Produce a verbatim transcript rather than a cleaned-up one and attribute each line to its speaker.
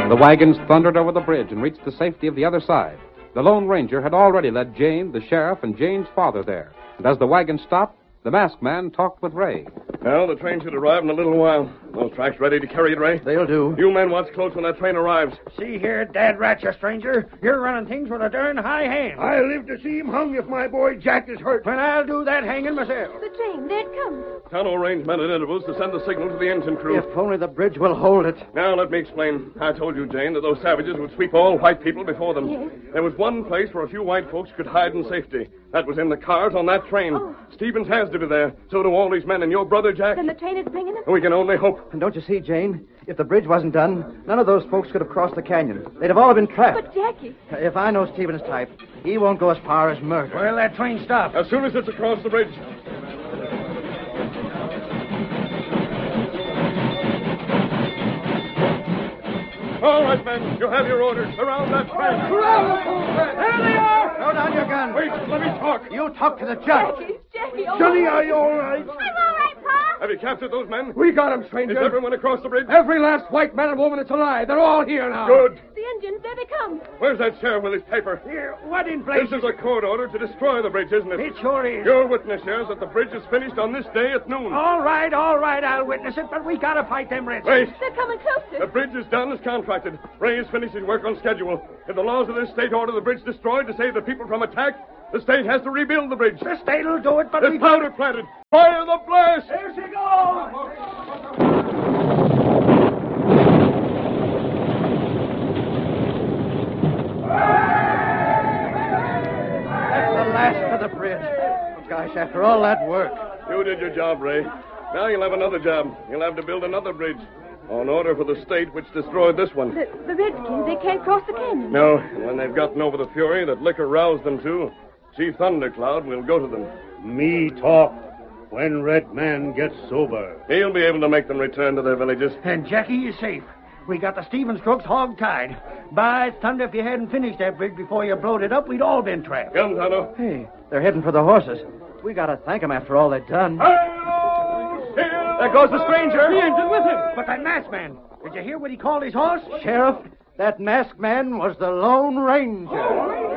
Speaker 1: The wagons thundered over the bridge and reached the safety of the other side. The Lone Ranger had already led Jane, the sheriff, and Jane's father there. And as the wagon stopped, the masked man talked with Ray.
Speaker 2: Well, the train should arrive in a little while. Those tracks ready to carry it, Ray?
Speaker 3: They'll do.
Speaker 2: You men watch close when that train arrives.
Speaker 4: See here, Dad Rat, you stranger. You're running things with a darn high hand.
Speaker 5: I'll live to see him hung if my boy Jack is hurt.
Speaker 4: Well, I'll do that hanging myself.
Speaker 6: The train, there it comes.
Speaker 2: Tell range men at intervals to send the signal to the engine crew.
Speaker 3: If only the bridge will hold it.
Speaker 2: Now, let me explain. I told you, Jane, that those savages would sweep all white people before them.
Speaker 6: Yes.
Speaker 2: There was one place where a few white folks could hide in safety. That was in the cars on that train.
Speaker 6: Oh.
Speaker 2: Stevens has to be there. So do all these men and your brother, Jack.
Speaker 6: Then the train is bringing them?
Speaker 2: We can only hope.
Speaker 3: And don't you see, Jane? If the bridge wasn't done, none of those folks could have crossed the canyon. They'd have all been trapped.
Speaker 6: But, Jackie...
Speaker 3: If I know Stevens' type, he won't go as far as murder.
Speaker 4: Well, that train stopped.
Speaker 2: As soon as it's across the bridge. All right, men. You have your orders. Around that train.
Speaker 3: There they are! Throw down your gun.
Speaker 2: Wait, let me talk.
Speaker 3: You talk to the judge.
Speaker 6: Jackie, Jackie, oh...
Speaker 5: Johnny, are you all right?
Speaker 6: I'm all right, Pa.
Speaker 2: Have you captured those men?
Speaker 5: We got him,
Speaker 2: Is
Speaker 5: stranger.
Speaker 2: everyone across the bridge?
Speaker 5: Every last white man and woman that's alive. They're all here now.
Speaker 2: Good.
Speaker 6: The engines, there they come.
Speaker 2: Where's that sheriff with his paper?
Speaker 4: Here, what in
Speaker 2: This
Speaker 4: place?
Speaker 2: is a court order to destroy the bridge, isn't it?
Speaker 4: It sure is.
Speaker 2: Your witness shares that the bridge is finished on this day at noon.
Speaker 4: All right, all right, I'll witness it, but we gotta fight them Reds.
Speaker 2: Wait.
Speaker 6: They're coming
Speaker 2: The
Speaker 6: closer.
Speaker 2: bridge is done as contracted. Ray has finished his work on schedule. If the laws of this state order the bridge destroyed to save the people from attack, the state has to rebuild the bridge.
Speaker 4: The state'll do it, but
Speaker 2: There's
Speaker 4: we...
Speaker 2: powder planted. Fire the blast!
Speaker 4: There she goes!
Speaker 3: That's the last of the bridge. Oh, gosh, after all that work.
Speaker 2: You did your job, Ray. Now you'll have another job. You'll have to build another bridge. On order for the state which destroyed this one.
Speaker 6: The, the Redskins, they can't cross the canyon.
Speaker 2: No, and when they've gotten over the fury that liquor roused them to, Chief Thundercloud will go to them.
Speaker 5: Me talk when Red Man gets sober.
Speaker 2: He'll be able to make them return to their villages.
Speaker 4: And Jackie is safe. We got the Stevens crooks hog-tied. By thunder, if you hadn't finished that bridge before you blowed it up, we'd all been trapped.
Speaker 2: Come, Tonto.
Speaker 3: Hey, they're heading for the horses. We gotta thank them after all they've done.
Speaker 2: There goes the stranger. The engine with him.
Speaker 4: But that masked man, did you hear what he called his horse?
Speaker 3: Sheriff, that masked man was the Lone Ranger.